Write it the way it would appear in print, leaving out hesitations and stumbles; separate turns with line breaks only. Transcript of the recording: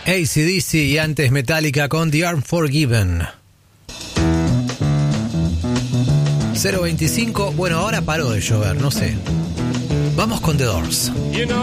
AC/DC y antes Metallica con The Unforgiven. 025, bueno, ahora paró de llover, no sé. Vamos con The Doors.